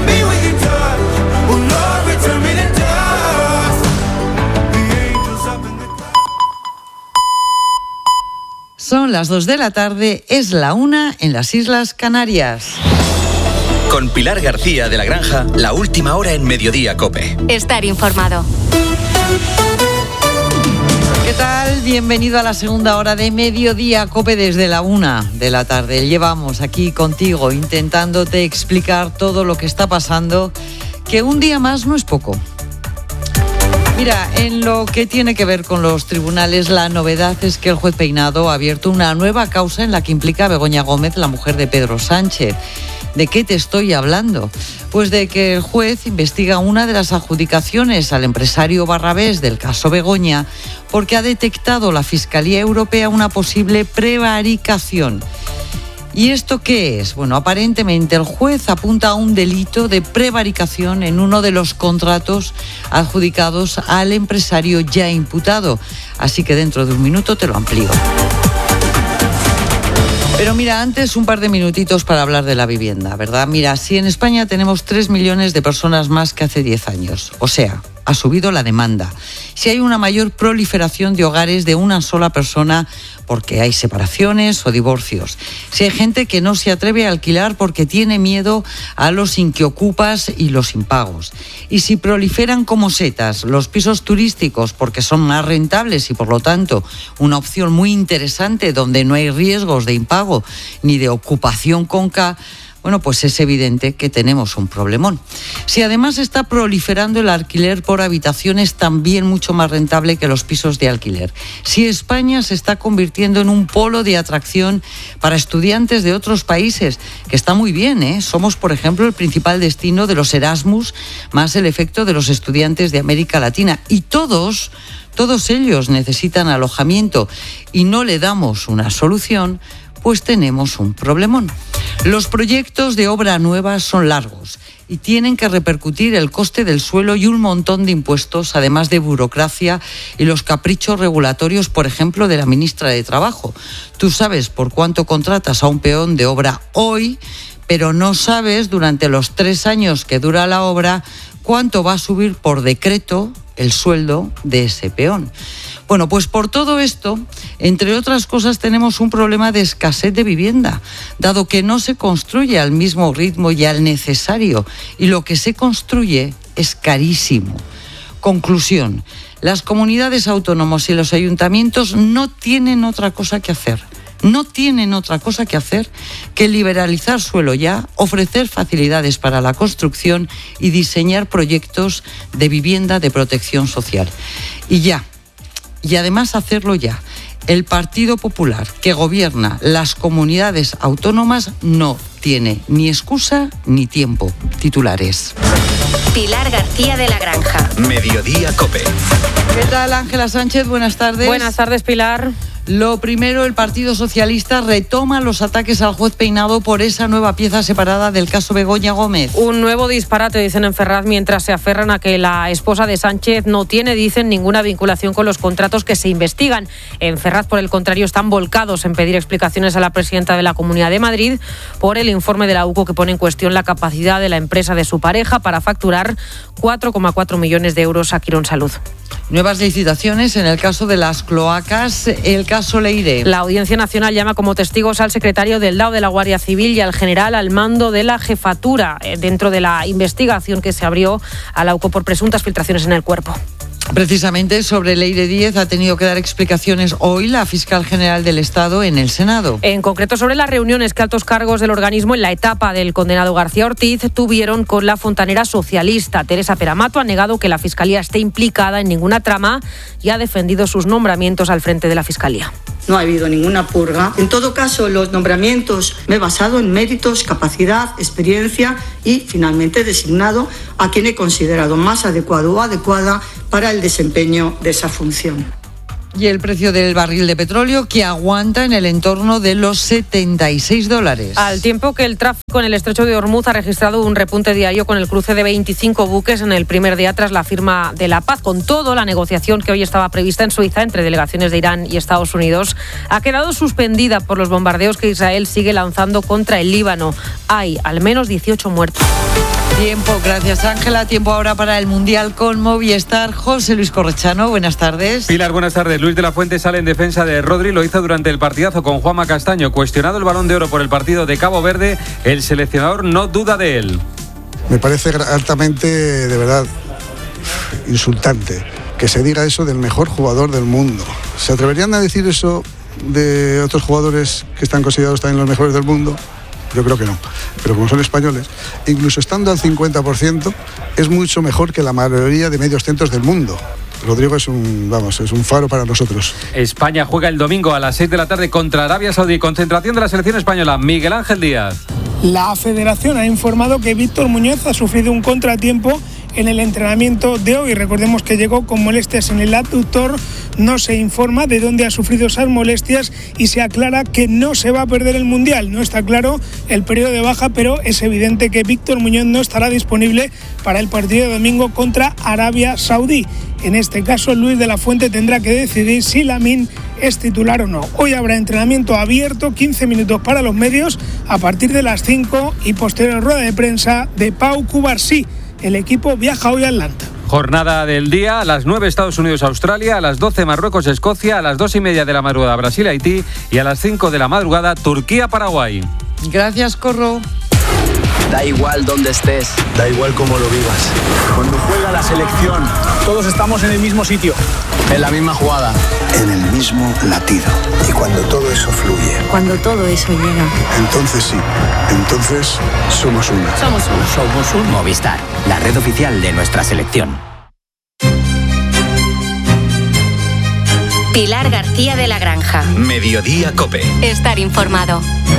Son las 2 de la tarde, es la 1 en las Islas Canarias. Con Pilar García de la Granja, la última hora en Mediodía Cope. Estar informado. ¿Qué tal? Bienvenido a la segunda hora de Mediodía Cope desde la 1 de la tarde. Llevamos aquí contigo intentándote explicar todo lo que está pasando, que un día más no es poco. Mira, en lo que tiene que ver con los tribunales, la novedad es que el juez Peinado ha abierto una nueva causa en la que implica a Begoña Gómez, la mujer de Pedro Sánchez. ¿De qué te estoy hablando? Pues de que el juez investiga una de las adjudicaciones al empresario Barrabés del caso Begoña porque ha detectado la Fiscalía Europea una posible prevaricación. ¿Y esto qué es? Bueno, aparentemente el juez apunta a un delito de prevaricación en uno de los contratos adjudicados al empresario ya imputado. Así que dentro de un minuto te lo amplío. Pero mira, antes un par de minutitos para hablar de la vivienda, ¿verdad? Mira, si en España tenemos 3 millones de personas más que hace 10 años, o sea, ha subido la demanda. Si hay una mayor proliferación de hogares de una sola persona porque hay separaciones o divorcios. Si hay gente que no se atreve a alquilar porque tiene miedo a los inquiocupas y los impagos. Y si proliferan como setas los pisos turísticos porque son más rentables y por lo tanto una opción muy interesante donde no hay riesgos de impago ni de ocupación con K, bueno, pues es evidente que tenemos un problemón. Si además está proliferando el alquiler por habitación, es también mucho más rentable que los pisos de alquiler. Si España se está convirtiendo en un polo de atracción para estudiantes de otros países, que está muy bien, ¿eh? Somos, por ejemplo, el principal destino de los Erasmus, más el efecto de los estudiantes de América Latina. Y todos ellos necesitan alojamiento y no le damos una solución, pues tenemos un problemón. Los proyectos de obra nueva son largos y tienen que repercutir el coste del suelo y un montón de impuestos, además de burocracia y los caprichos regulatorios, por ejemplo, de la ministra de Trabajo. Tú sabes por cuánto contratas a un peón de obra hoy, pero no sabes durante los 3 años que dura la obra cuánto va a subir por decreto el sueldo de ese peón. Bueno, pues por todo esto, entre otras cosas, tenemos un problema de escasez de vivienda, dado que no se construye al mismo ritmo y al necesario, y lo que se construye es carísimo. Conclusión, las comunidades autónomas y los ayuntamientos no tienen otra cosa que hacer. No tienen otra cosa que hacer que liberalizar suelo ya, ofrecer facilidades para la construcción y diseñar proyectos de vivienda de protección social. Y además hacerlo ya. El Partido Popular, que gobierna las comunidades autónomas, no tiene ni excusa ni tiempo. Titulares. Pilar García de la Granja. Mediodía Cope. ¿Qué tal, Ángela Sánchez? Buenas tardes. Buenas tardes, Pilar. Lo primero, el Partido Socialista retoma los ataques al juez Peinado por esa nueva pieza separada del caso Begoña Gómez. Un nuevo disparate, dicen en Ferraz, mientras se aferran a que la esposa de Sánchez no tiene, dicen, ninguna vinculación con los contratos que se investigan. En Ferraz, por el contrario, están volcados en pedir explicaciones a la presidenta de la Comunidad de Madrid por el informe de la UCO que pone en cuestión la capacidad de la empresa de su pareja para facturar 4,4 millones de euros a Quirónsalud. Nuevas licitaciones en el caso de las cloacas, el caso Leire. La Audiencia Nacional llama como testigos al secretario del DAO de la Guardia Civil y al general al mando de la jefatura dentro de la investigación que se abrió a la UCO por presuntas filtraciones en el cuerpo. Precisamente sobre Leire Díez ha tenido que dar explicaciones hoy la fiscal general del Estado en el Senado. En concreto sobre las reuniones que altos cargos del organismo en la etapa del condenado García Ortiz tuvieron con la fontanera socialista. Teresa Peramato ha negado que la Fiscalía esté implicada en ninguna trama y ha defendido sus nombramientos al frente de la Fiscalía. No ha habido ninguna purga. En todo caso, los nombramientos me he basado en méritos, capacidad, experiencia y finalmente he designado a quien he considerado más adecuado o adecuada para el desempeño de esa función. Y el precio del barril de petróleo que aguanta en el entorno de los $76. Al tiempo que el tráfico en el estrecho de Hormuz ha registrado un repunte diario con el cruce de 25 buques en el primer día tras la firma de la paz. Con todo, la negociación que hoy estaba prevista en Suiza entre delegaciones de Irán y Estados Unidos ha quedado suspendida por los bombardeos que Israel sigue lanzando contra el Líbano. Hay al menos 18 muertos. Tiempo, gracias Ángela. Tiempo ahora para el Mundial con Movistar. José Luis Corrochano, buenas tardes. Pilar, buenas tardes. Luis de la Fuente sale en defensa de Rodri, lo hizo durante el partidazo con Juanma Castaño. Cuestionado el Balón de Oro por el partido de Cabo Verde, el seleccionador no duda de él. Me parece altamente, de verdad, insultante que se diga eso del mejor jugador del mundo. ¿Se atreverían a decir eso de otros jugadores que están considerados también los mejores del mundo? Yo creo que no, pero como son españoles, incluso estando al 50%, es mucho mejor que la mayoría de medios centros del mundo. Rodrigo es un faro para nosotros. España juega el domingo a las 6 de la tarde contra Arabia Saudí. Concentración de la selección española. Miguel Ángel Díaz. La Federación ha informado que Víctor Muñoz ha sufrido un contratiempo en el entrenamiento de hoy. Recordemos que llegó con molestias en el abductor. No se informa de dónde ha sufrido esas molestias y se aclara que no se va a perder el Mundial. No está claro el periodo de baja, pero es evidente que Víctor Muñoz no estará disponible para el partido de domingo contra Arabia Saudí. En este caso, Luis de la Fuente tendrá que decidir si Lamine es titular o no. Hoy habrá entrenamiento abierto, 15 minutos para los medios, a partir de las 5 y posterior rueda de prensa de Pau Cubarsí. El equipo viaja hoy a Atlanta. Jornada del día, a las 9 Estados Unidos-Australia, a las 12 Marruecos-Escocia, a las 2:30 de la madrugada Brasil-Haití y a las 5 de la madrugada Turquía-Paraguay. Gracias, Corro. Da igual dónde estés, da igual cómo lo vivas. Cuando juega la selección, todos estamos en el mismo sitio, en la misma jugada, en el mismo latido. Y cuando todo eso fluye, cuando todo eso llega, entonces sí, entonces somos uno. Somos uno. Somos uno. Movistar, la red oficial de nuestra selección. Pilar García de la Granja. Mediodía COPE. Estar informado.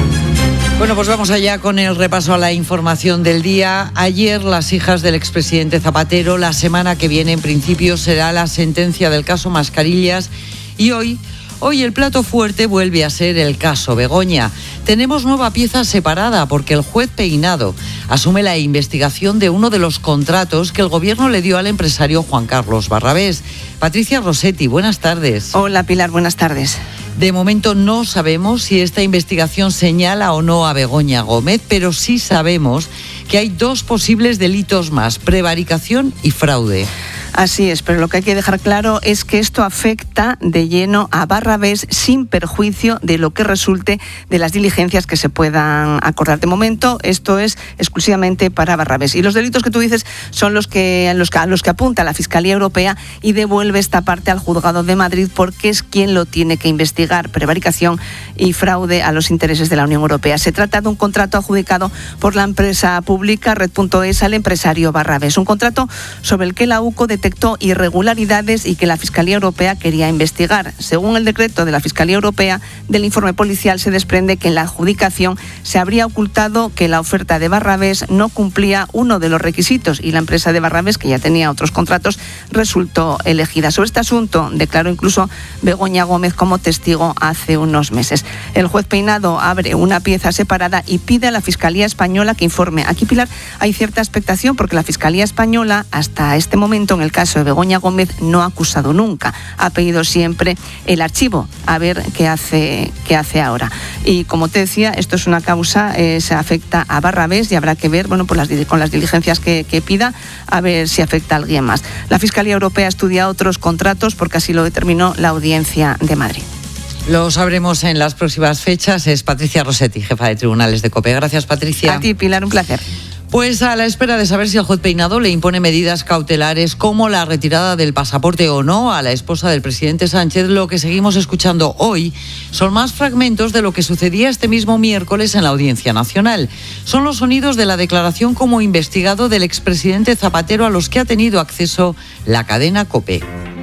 Bueno, pues vamos allá con el repaso a la información del día. Ayer las hijas del expresidente Zapatero, la semana que viene en principio será la sentencia del caso Mascarillas y hoy el plato fuerte vuelve a ser el caso Begoña. Tenemos nueva pieza separada porque el juez Peinado asume la investigación de uno de los contratos que el gobierno le dio al empresario Juan Carlos Barrabés. Patricia Rossetti, buenas tardes. Hola Pilar, buenas tardes. De momento no sabemos si esta investigación señala o no a Begoña Gómez, pero sí sabemos que hay dos posibles delitos más, prevaricación y fraude. Así es, pero lo que hay que dejar claro es que esto afecta de lleno a Barrabés sin perjuicio de lo que resulte de las diligencias que se puedan acordar. De momento, esto es exclusivamente para Barrabés. Y los delitos que tú dices son a los que apunta la Fiscalía Europea y devuelve esta parte al Juzgado de Madrid porque es quien lo tiene que investigar, prevaricación y fraude a los intereses de la Unión Europea. Se trata de un contrato adjudicado por la empresa pública Red.es al empresario Barrabés. Un contrato sobre el que la UCO detectó irregularidades y que la Fiscalía Europea quería investigar. Según el decreto de la Fiscalía Europea, del informe policial se desprende que en la adjudicación se habría ocultado que la oferta de Barrabés no cumplía uno de los requisitos y la empresa de Barrabés, que ya tenía otros contratos, resultó elegida. Sobre este asunto declaró incluso Begoña Gómez como testigo hace unos meses. El juez Peinado abre una pieza separada y pide a la Fiscalía Española que informe. Aquí, Pilar, hay cierta expectación porque la Fiscalía Española, hasta este momento, en el caso de Begoña Gómez, no ha acusado nunca. Ha pedido siempre el archivo, a ver qué hace ahora. Y como te decía, esto es una causa, se afecta a Barrabés y habrá que ver, con las diligencias que pida, a ver si afecta a alguien más. La Fiscalía Europea estudia otros contratos porque así lo determinó la Audiencia de Madrid. Lo sabremos en las próximas fechas. Es Patricia Rossetti, jefa de tribunales de COPE. Gracias, Patricia. A ti, Pilar, un placer. Pues a la espera de saber si el juez Peinado le impone medidas cautelares como la retirada del pasaporte o no a la esposa del presidente Sánchez, lo que seguimos escuchando hoy son más fragmentos de lo que sucedía este mismo miércoles en la Audiencia Nacional. Son los sonidos de la declaración como investigado del expresidente Zapatero a los que ha tenido acceso la cadena COPE.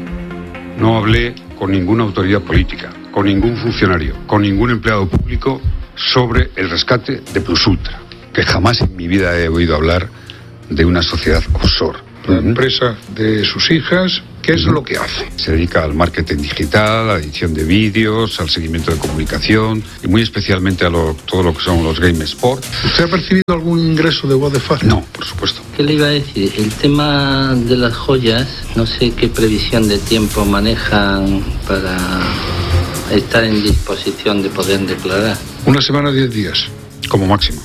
No hablé con ninguna autoridad política, con ningún funcionario, con ningún empleado público sobre el rescate de Plusultra, que jamás en mi vida he oído hablar de una sociedad offshore. La empresa de sus hijas ¿Qué es lo que hace? Se dedica al marketing digital, a la edición de vídeos, al seguimiento de comunicación y muy especialmente a todo lo que son los game sport. ¿Usted ha percibido algún ingreso de What the Fuck? No, por supuesto. ¿Qué le iba a decir? El tema de las joyas, no sé qué previsión de tiempo manejan para estar en disposición de poder declarar. 1 semana, 10 días, como máximo.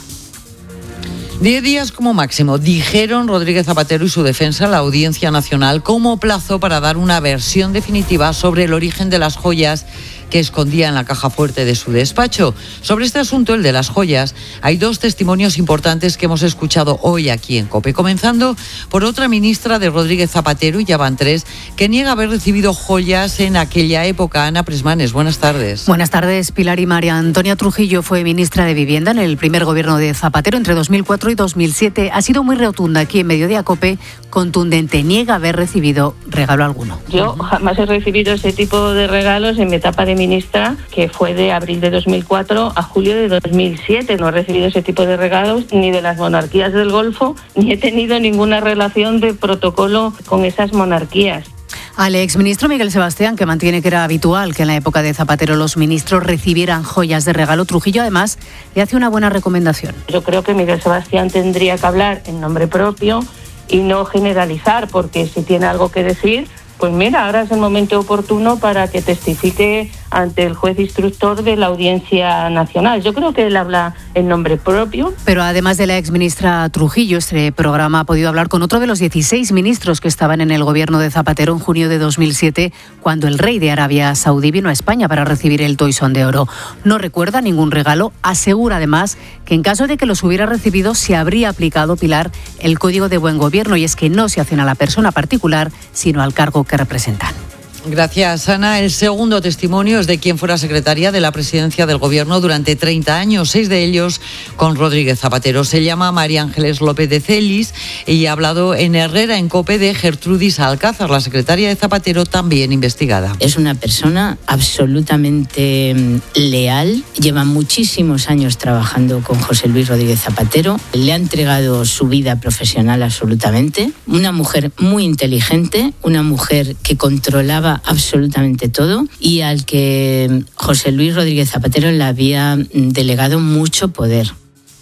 10 días como máximo, dijeron Rodríguez Zapatero y su defensa a la Audiencia Nacional como plazo para dar una versión definitiva sobre el origen de las joyas que escondía en la caja fuerte de su despacho. Sobre este asunto, el de las joyas, hay 2 testimonios importantes que hemos escuchado hoy aquí en COPE, comenzando por otra ministra de Rodríguez Zapatero, y ya van 3, que niega haber recibido joyas en aquella época. Ana Presmanes, buenas tardes. Buenas tardes, Pilar y María. Antonia Trujillo fue ministra de Vivienda en el primer gobierno de Zapatero entre 2004 y 2007. Ha sido muy rotunda aquí en Mediodía COPE, contundente, niega haber recibido regalo alguno. Yo jamás he recibido ese tipo de regalos en mi etapa de ministra, que fue de abril de 2004 a julio de 2007. No he recibido ese tipo de regalos ni de las monarquías del Golfo, ni he tenido ninguna relación de protocolo con esas monarquías. Al exministro Miguel Sebastián, que mantiene que era habitual que en la época de Zapatero los ministros recibieran joyas de regalo, Trujillo además le hace una buena recomendación. Yo creo que Miguel Sebastián tendría que hablar en nombre propio y no generalizar, porque si tiene algo que decir, pues mira, ahora es el momento oportuno para que testifique ante el juez instructor de la Audiencia Nacional. Yo creo que él habla en nombre propio. Pero además de la exministra Trujillo, este programa ha podido hablar con otro de los 16 ministros que estaban en el gobierno de Zapatero en junio de 2007, cuando el rey de Arabia Saudí vino a España para recibir el Toisón de Oro. No recuerda ningún regalo, asegura además que en caso de que los hubiera recibido se habría aplicado, Pilar, el Código de Buen Gobierno, y es que no se hacen a la persona particular, sino al cargo que representan. Gracias, Ana. El segundo testimonio es de quien fuera secretaria de la presidencia del Gobierno durante 30 años, 6 de ellos con Rodríguez Zapatero. Se llama María Ángeles López de Celis y ha hablado en Herrera, en COPE, de Gertrudis Alcázar, la secretaria de Zapatero, también investigada. Es una persona absolutamente leal, lleva muchísimos años trabajando con José Luis Rodríguez Zapatero, le ha entregado su vida profesional absolutamente, una mujer muy inteligente, una mujer que controlaba absolutamente todo y al que José Luis Rodríguez Zapatero le había delegado mucho poder.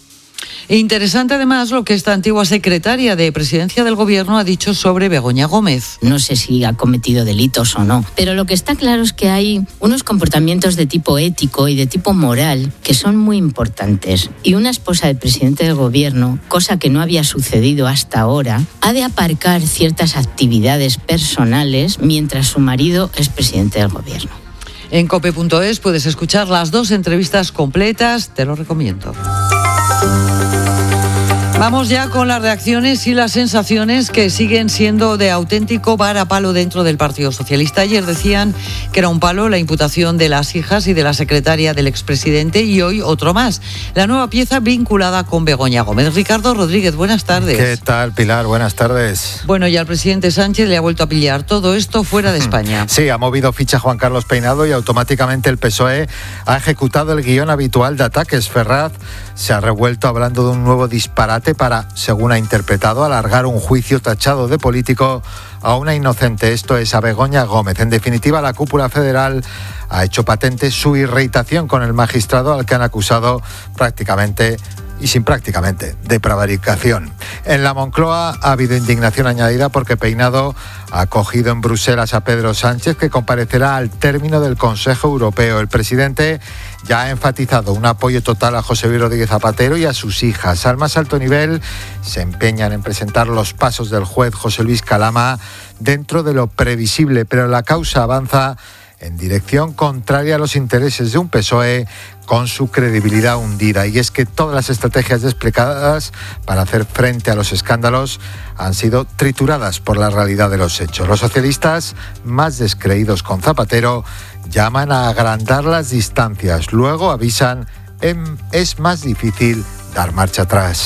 Interesante además lo que esta antigua secretaria de Presidencia del Gobierno ha dicho sobre Begoña Gómez. No sé si ha cometido delitos o no, pero lo que está claro es que hay unos comportamientos de tipo ético y de tipo moral que son muy importantes. Y una esposa del presidente del Gobierno, cosa que no había sucedido hasta ahora, ha de aparcar ciertas actividades personales mientras su marido es presidente del Gobierno. En cope.es puedes escuchar las 2 entrevistas completas, te lo recomiendo. Vamos ya con las reacciones y las sensaciones que siguen siendo de auténtico varapalo dentro del Partido Socialista. Ayer decían que era un palo la imputación de las hijas y de la secretaria del expresidente, y hoy otro más. La nueva pieza vinculada con Begoña Gómez. Ricardo Rodríguez, buenas tardes. ¿Qué tal, Pilar? Buenas tardes. Bueno, y al presidente Sánchez le ha vuelto a pillar todo esto fuera de España. Sí, ha movido ficha Juan Carlos Peinado y automáticamente el PSOE ha ejecutado el guión habitual de ataques. Ferraz se ha revuelto hablando de un nuevo disparate para, según ha interpretado, alargar un juicio tachado de político a una inocente, esto es, a Begoña Gómez. En definitiva, la cúpula federal ha hecho patente su irritación con el magistrado al que han acusado prácticamente de prevaricación. En la Moncloa ha habido indignación añadida porque Peinado ha acogido en Bruselas a Pedro Sánchez, que comparecerá al término del Consejo Europeo. El presidente ya ha enfatizado un apoyo total a José Luis Rodríguez Zapatero y a sus hijas. Al más alto nivel se empeñan en presentar los pasos del juez José Luis Calama dentro de lo previsible, pero la causa avanza en dirección contraria a los intereses de un PSOE con su credibilidad hundida. Y es que todas las estrategias desplegadas para hacer frente a los escándalos han sido trituradas por la realidad de los hechos. Los socialistas, más descreídos con Zapatero, llaman a agrandar las distancias. Luego avisan, es más difícil dar marcha atrás.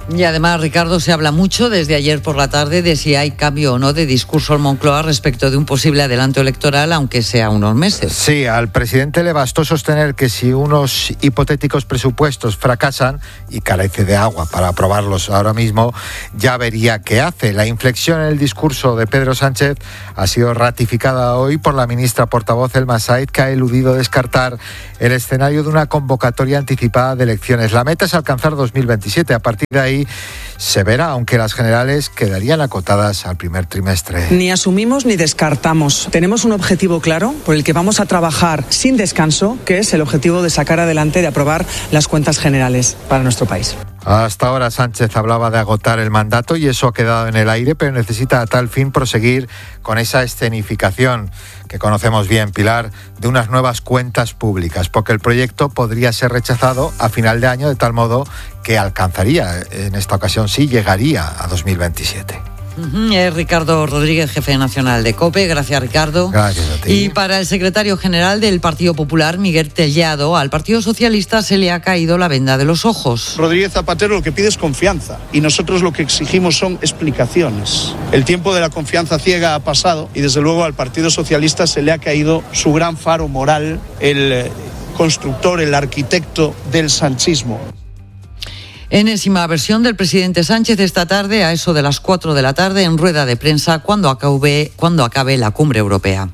Y además, Ricardo, se habla mucho desde ayer por la tarde de si hay cambio o no de discurso en Moncloa respecto de un posible adelanto electoral, aunque sea unos meses. Sí, al presidente le bastó sostener que si unos hipotéticos presupuestos fracasan, y carece de agua para aprobarlos ahora mismo, ya vería qué hace. La inflexión en el discurso de Pedro Sánchez ha sido ratificada hoy por la ministra portavoz Elma Said, que ha eludido descartar el escenario de una convocatoria anticipada de elecciones. La meta es alcanzar 2027. A partir de ahí se verá, aunque las generales quedarían acotadas al primer trimestre. Ni asumimos ni descartamos. Tenemos un objetivo claro por el que vamos a trabajar sin descanso, que es el objetivo de sacar adelante, de aprobar las cuentas generales para nuestro país. Hasta ahora Sánchez hablaba de agotar el mandato y eso ha quedado en el aire, pero necesita a tal fin proseguir con esa escenificación que conocemos bien, Pilar, de unas nuevas cuentas públicas, porque el proyecto podría ser rechazado a final de año de tal modo que alcanzaría, en esta ocasión sí, llegaría a 2027. Ricardo Rodríguez, jefe nacional de COPE. Gracias, Ricardo. Gracias a ti. Y para el secretario general del Partido Popular, Miguel Tellado, al Partido Socialista se le ha caído la venda de los ojos. Rodríguez Zapatero lo que pide es confianza y nosotros lo que exigimos son explicaciones. El tiempo de la confianza ciega ha pasado y desde luego al Partido Socialista se le ha caído su gran faro moral, el constructor, el arquitecto del sanchismo. Enésima versión del presidente Sánchez esta tarde a eso de las 4 de la tarde en rueda de prensa cuando acabe la cumbre europea.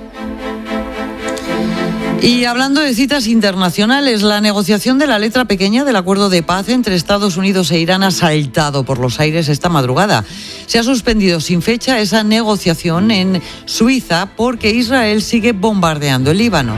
Y hablando de citas internacionales, la negociación de la letra pequeña del acuerdo de paz entre Estados Unidos e Irán ha saltado por los aires esta madrugada. Se ha suspendido sin fecha esa negociación en Suiza porque Israel sigue bombardeando el Líbano.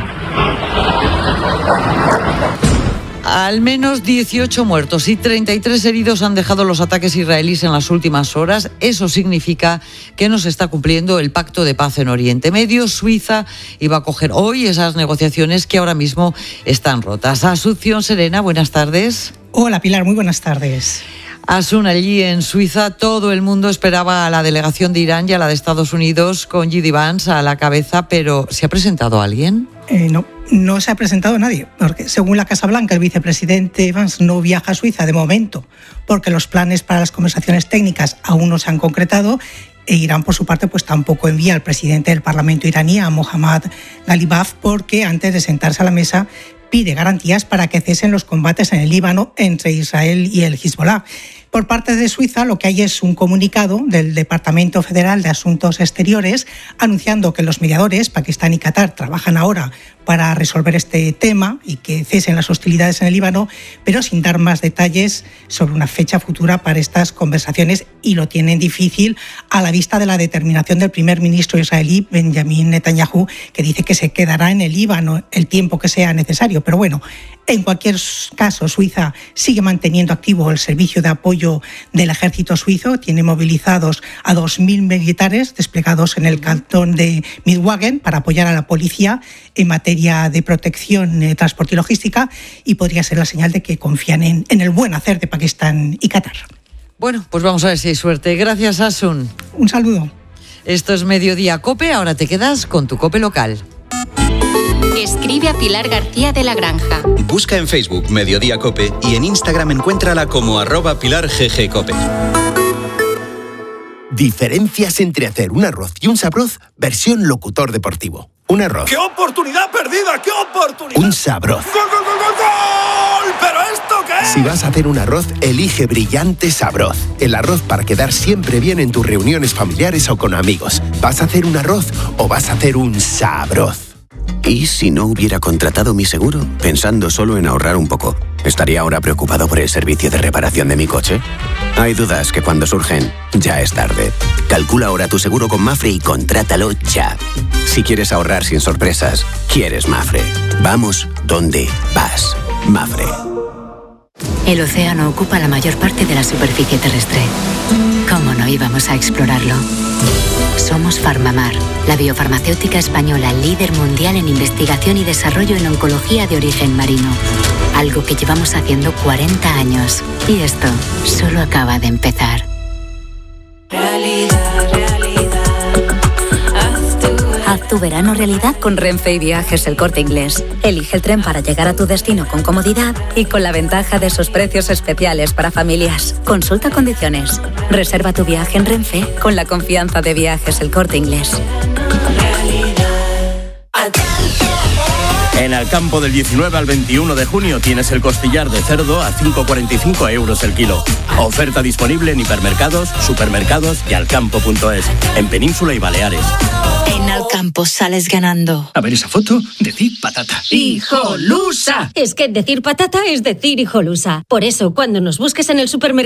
Al menos 18 muertos y 33 heridos han dejado los ataques israelíes en las últimas horas. Eso significa que no se está cumpliendo el pacto de paz en Oriente Medio. Suiza iba a acoger hoy esas negociaciones que ahora mismo están rotas. Asunción Serena, buenas tardes. Hola Pilar, muy buenas tardes. Asun, allí en Suiza todo el mundo esperaba a la delegación de Irán y a la de Estados Unidos con J.D. Vance a la cabeza, pero ¿se ha presentado alguien? No se ha presentado nadie, porque según la Casa Blanca, el vicepresidente Vance no viaja a Suiza de momento, porque los planes para las conversaciones técnicas aún no se han concretado, e Irán, por su parte, pues tampoco envía al presidente del Parlamento iraní, a Mohammad Ghalibaf, porque antes de sentarse a la mesa pide garantías para que cesen los combates en el Líbano entre Israel y el Hezbollah. Por parte de Suiza, lo que hay es un comunicado del Departamento Federal de Asuntos Exteriores anunciando que los mediadores, Pakistán y Qatar, trabajan ahora para resolver este tema y que cesen las hostilidades en el Líbano, pero sin dar más detalles sobre una fecha futura para estas conversaciones, y lo tienen difícil a la vista de la determinación del primer ministro israelí, Benjamin Netanyahu, que dice que se quedará en el Líbano el tiempo que sea necesario. Pero bueno, en cualquier caso, Suiza sigue manteniendo activo el servicio de apoyo del ejército suizo. Tiene movilizados a 2.000 militares desplegados en el cantón de Midwagen para apoyar a la policía en materia de protección, transporte y logística, y podría ser la señal de que confían en el buen hacer de Pakistán y Qatar. Bueno, pues vamos a ver si hay suerte. Gracias, Asun. Un saludo. Esto es Mediodía COPE, ahora te quedas con tu COPE local. Escribe a Pilar García de la Granja. Busca en Facebook Mediodía COPE y en Instagram encuéntrala como @PilarGGCOPE. Diferencias entre hacer un arroz y un sabroz versión locutor deportivo. Un arroz. ¡Qué oportunidad perdida! ¡Qué oportunidad! Un sabroz. ¡Gol, gol, gol, gol, gol! ¿Pero esto qué es? Si vas a hacer un arroz, elige Brillante Sabroz. El arroz para quedar siempre bien en tus reuniones familiares o con amigos. ¿Vas a hacer un arroz o vas a hacer un sabroz? ¿Y si no hubiera contratado mi seguro? Pensando solo en ahorrar un poco, ¿estaría ahora preocupado por el servicio de reparación de mi coche? Hay dudas que cuando surgen, ya es tarde. Calcula ahora tu seguro con Mafre y contrátalo ya. Si quieres ahorrar sin sorpresas, quieres Mafre. Vamos donde vas. Mafre. El océano ocupa la mayor parte de la superficie terrestre. ¿Cómo no íbamos a explorarlo? Somos Farmamar, la biofarmacéutica española líder mundial en investigación y desarrollo en oncología de origen marino. Algo que llevamos haciendo 40 años. Y esto solo acaba de empezar. Haz tu verano realidad con Renfe y Viajes El Corte Inglés. Elige el tren para llegar a tu destino con comodidad y con la ventaja de sus precios especiales para familias. Consulta condiciones. Reserva tu viaje en Renfe con la confianza de Viajes El Corte Inglés. En Alcampo del 19 al 21 de junio tienes el costillar de cerdo a 5,45 euros el kilo. Oferta disponible en hipermercados, supermercados y alcampo.es, en Península y Baleares. En Alcampo sales ganando. A ver esa foto, decir patata. ¡Hijolusa! Es que decir patata es decir hijolusa. Por eso, cuando nos busques en el supermercado